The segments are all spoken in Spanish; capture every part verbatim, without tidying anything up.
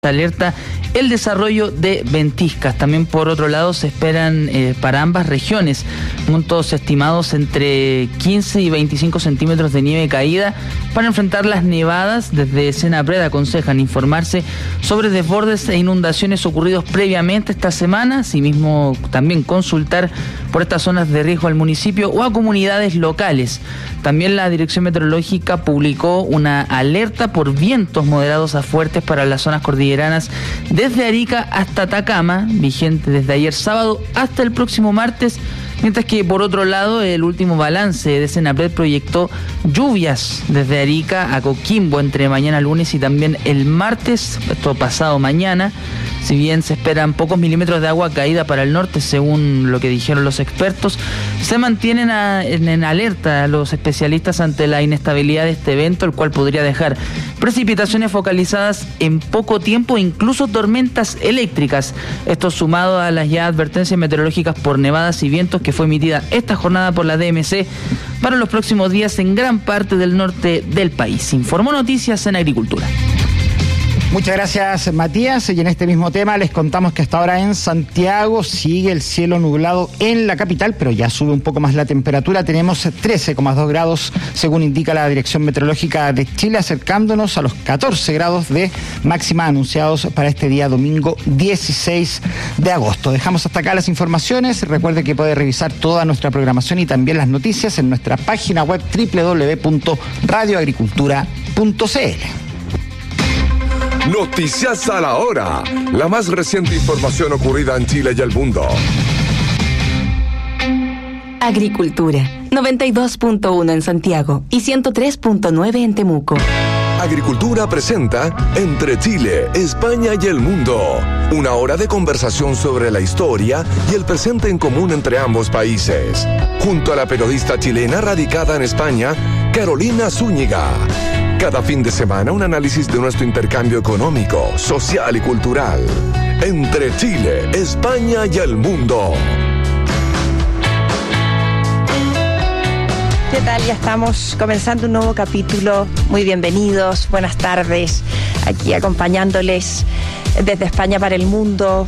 alerta el desarrollo de ventiscas. También por otro lado se esperan eh, para ambas regiones montos estimados entre quince y veinticinco centímetros de nieve caída para enfrentar las nevadas. Desde Senapred aconsejan informarse sobre desbordes e inundaciones ocurridos previamente esta semana, asimismo también consultar por estas zonas de riesgo al municipio o a comunidades locales. También la Dirección Meteorológica publicó una alerta por vientos moderados a fuertes para las zonas cordilleranas desde Arica hasta Atacama, vigente desde ayer sábado hasta el próximo martes, mientras que por otro lado el último balance de Senapred proyectó lluvias desde Arica a Coquimbo entre mañana lunes y también el martes, esto pasado mañana. Si bien se esperan pocos milímetros de agua caída para el norte, según lo que dijeron los expertos, se mantienen a, en, en alerta los especialistas ante la inestabilidad de este evento, el cual podría dejar precipitaciones focalizadas en poco tiempo, incluso tormentas eléctricas. Esto sumado a las ya advertencias meteorológicas por nevadas y vientos que fue emitida esta jornada por la D M C para los próximos días en gran parte del norte del país. Informó Noticias en Agricultura. Muchas gracias, Matías. Y en este mismo tema les contamos que hasta ahora en Santiago sigue el cielo nublado en la capital, pero ya sube un poco más la temperatura. Tenemos trece coma dos grados, según indica la Dirección Meteorológica de Chile, acercándonos a los catorce grados de máxima anunciados para este día domingo dieciséis de agosto. Dejamos hasta acá las informaciones. Recuerde que puede revisar toda nuestra programación y también las noticias en nuestra página web doble u doble u doble u punto radio agricultura punto c l. Noticias a la hora. La más reciente información ocurrida en Chile y el mundo. Agricultura. noventa y dos punto uno en Santiago y ciento tres punto nueve en Temuco. Agricultura presenta Entre Chile, España y el mundo. Una hora de conversación sobre la historia y el presente en común entre ambos países. Junto a la periodista chilena radicada en España, Carolina Zúñiga. Cada fin de semana un análisis de nuestro intercambio económico, social y cultural. Entre Chile, España y el mundo. ¿Qué tal? Ya estamos comenzando un nuevo capítulo. Muy bienvenidos, buenas tardes. Aquí acompañándoles desde España para el mundo.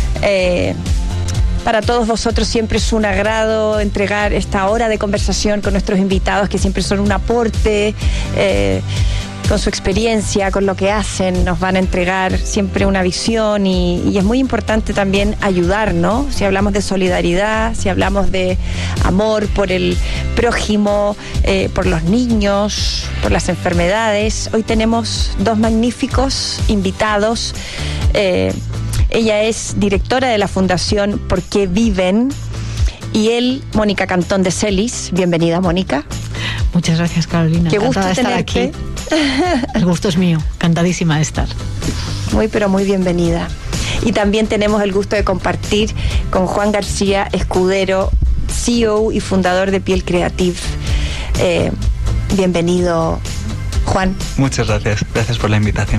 Eh, Para todos vosotros siempre es un agrado entregar esta hora de conversación con nuestros invitados, que siempre son un aporte, eh, con su experiencia, con lo que hacen, nos van a entregar siempre una visión y, y es muy importante también ayudar, ¿no? Si hablamos de solidaridad, si hablamos de amor por el prójimo, eh, por los niños, por las enfermedades. Hoy tenemos dos magníficos invitados. Eh, Ella es directora de la Fundación ¿Por qué viven? Y él, Mónica Cantón de Celis. Bienvenida, Mónica. Muchas gracias, Carolina. Qué gusto de estar tenerte. aquí. El gusto es mío. Encantadísima de estar. Muy, pero muy bienvenida. Y también tenemos el gusto de compartir con Juan García Escudero, C E O y fundador de Piel Creative. Eh, bienvenido, Juan. Muchas gracias. Gracias por la invitación.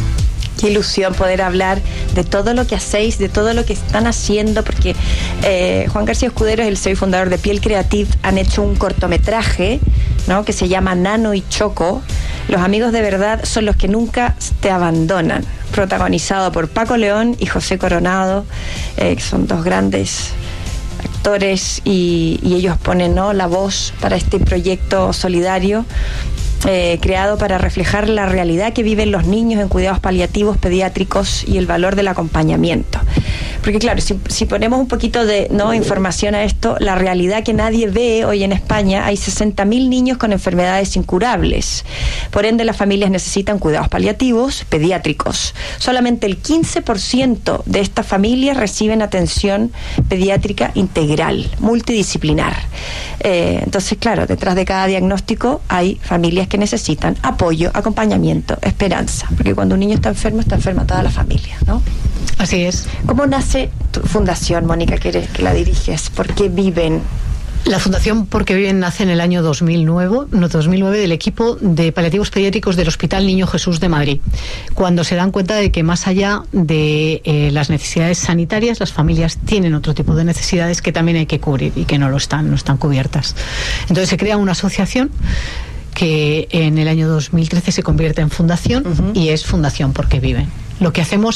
Qué ilusión poder hablar de todo lo que hacéis, de todo lo que están haciendo, porque eh, Juan García Escudero es el C E O y fundador de Piel Creative. Han hecho un cortometraje, ¿no?, que se llama Nano y Choco. Los amigos de verdad son los que nunca te abandonan. Protagonizado por Paco León y José Coronado, eh, que son dos grandes actores y, y ellos ponen, ¿no?, la voz para este proyecto solidario. Eh, creado para reflejar la realidad que viven los niños en cuidados paliativos pediátricos y el valor del acompañamiento. Porque claro, si, si ponemos un poquito de no información a esto, la realidad que nadie ve hoy en España, hay sesenta mil niños con enfermedades incurables. Por ende, las familias necesitan cuidados paliativos pediátricos. Solamente el quince por ciento de estas familias reciben atención pediátrica integral, multidisciplinar. Eh, entonces, claro, detrás de cada diagnóstico hay familias que necesitan apoyo, acompañamiento, esperanza, porque cuando un niño está enfermo, está enferma toda la familia, ¿no? Así es. ¿Cómo nace tu fundación, Mónica, que, eres, que la diriges? ¿Por qué viven? La Fundación Porque Viven nace en el año dos mil nueve, no, dos mil nueve del equipo de paliativos pediátricos del Hospital Niño Jesús de Madrid, cuando se dan cuenta de que más allá de eh, las necesidades sanitarias, las familias tienen otro tipo de necesidades que también hay que cubrir y que no lo están, no están cubiertas. Entonces se crea una asociación que en el año dos mil trece se convierte en fundación, uh-huh. y es Fundación Porque Viven. Lo que hacemos